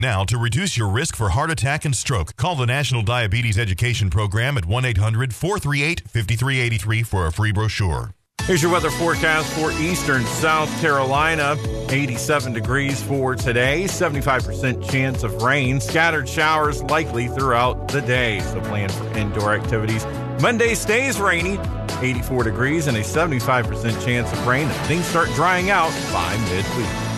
Now, to reduce your risk for heart attack and stroke, call the National Diabetes Education Program at 1-800-438-5383 for a free brochure. Here's your weather forecast for eastern South Carolina. 87 degrees for today, 75% chance of rain. Scattered showers likely throughout the day, so plan for indoor activities. Monday stays rainy, 84 degrees and a 75% chance of rain. Things start drying out by midweek.